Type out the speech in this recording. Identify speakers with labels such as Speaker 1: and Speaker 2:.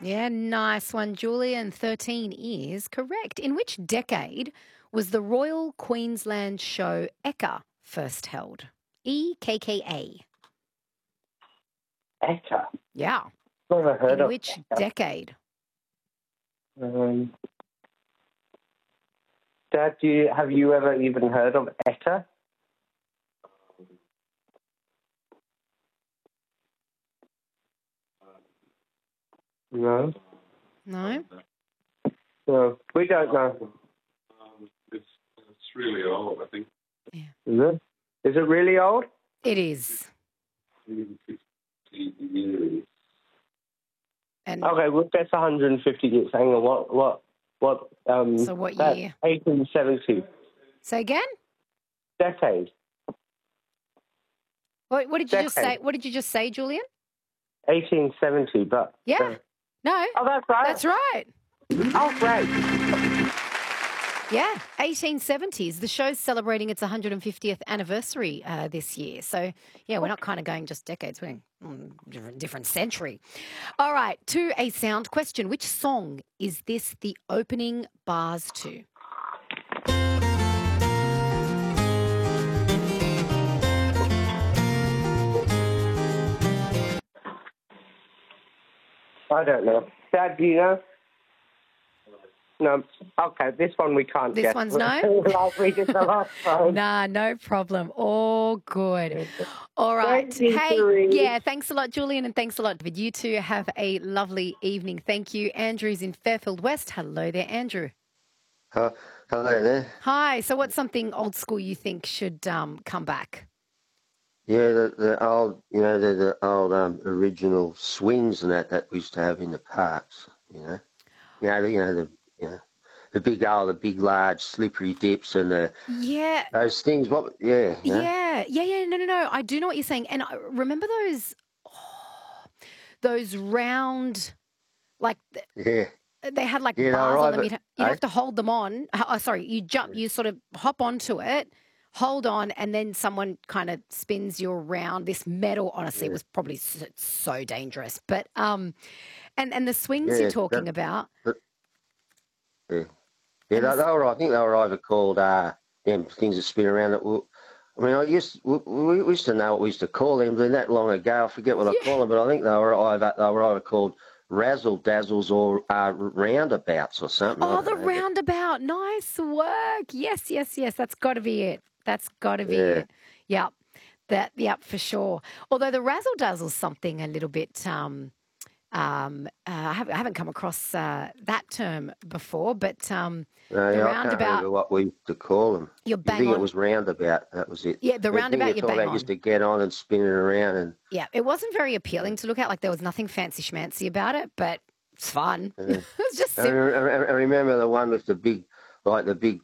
Speaker 1: Yeah, nice one, Julian. 13 is correct. In which decade was the Royal Queensland Show Ekka first held? EKKA.
Speaker 2: Etta.
Speaker 1: Yeah.
Speaker 2: Never heard
Speaker 1: In
Speaker 2: of
Speaker 1: which
Speaker 2: Etta.
Speaker 1: decade?
Speaker 2: Dad, have you ever even heard of Etta? No.
Speaker 1: No?
Speaker 2: No, we don't know.
Speaker 3: It's really old, I think.
Speaker 1: Yeah.
Speaker 2: Is it? Is it really old?
Speaker 1: It is.
Speaker 3: 50 years.
Speaker 1: And
Speaker 2: Okay, we'll guess 150 years. Hang on, what?
Speaker 1: so what
Speaker 2: that's
Speaker 1: year?
Speaker 2: 1870.
Speaker 1: Say again?
Speaker 2: Decade.
Speaker 1: What did you just say?
Speaker 2: Decade.
Speaker 1: What did you just say, Julian?
Speaker 2: 1870, but...
Speaker 1: Yeah. No.
Speaker 2: Oh, that's right.
Speaker 1: That's right.
Speaker 2: Oh, great.
Speaker 1: Yeah, 1870s. The show's celebrating its 150th anniversary this year. So, yeah, we're not kind of going just decades. We're going different century. All right, to a sound question. Which song is this the opening bars to?
Speaker 2: I don't know. Dad, do you know? No. Okay, this one we can't
Speaker 1: This
Speaker 2: guess.
Speaker 1: one's no?
Speaker 2: Like we did the last time.
Speaker 1: Nah, no problem. All good. All right.
Speaker 2: Thank you,
Speaker 1: Hey,
Speaker 2: Therese.
Speaker 1: yeah, thanks a lot, Julian, and thanks a lot, David. You two have a lovely evening. Thank you. Andrew's in Fairfield West. Hello there, Andrew.
Speaker 4: Hello there.
Speaker 1: Hi. So what's something old school you think should come back?
Speaker 4: Yeah, the old, the old original swings and that we used to have in the parks. The big large slippery dips and
Speaker 1: Yeah.
Speaker 4: those things.
Speaker 1: Yeah. No. I do know what you're saying. And I remember those round, like
Speaker 4: Yeah.
Speaker 1: they had like
Speaker 4: Yeah,
Speaker 1: bars on them.
Speaker 4: right,
Speaker 1: You'd have to hold them on. Oh, sorry, you jump, you sort of hop onto it, hold on, and then someone kind of spins you around. This metal, honestly, was probably so dangerous. But and the swings you're talking about.
Speaker 4: Yeah, they were. I think they were either called them things that spin around. We used to know what we used to call them. But that long ago, I forget what I call them. But I think they were either called razzle dazzles or roundabouts or something.
Speaker 1: Oh, the roundabout! Nice work. Yes. That's got to be it. That's got to be it. Yep. Yep, for sure. Although the razzle dazzle's something a little bit. I haven't come across that term before, but the roundabout.
Speaker 4: I can't remember what we used to call them.
Speaker 1: You're bang
Speaker 4: I think
Speaker 1: on.
Speaker 4: it was roundabout. That was it.
Speaker 1: Yeah, the roundabout. You're bang on.
Speaker 4: Used to get on and spin it around, and
Speaker 1: yeah, it wasn't very appealing to look at. Like there was nothing fancy schmancy about it, but it's fun. It was just.
Speaker 4: I remember the one with the big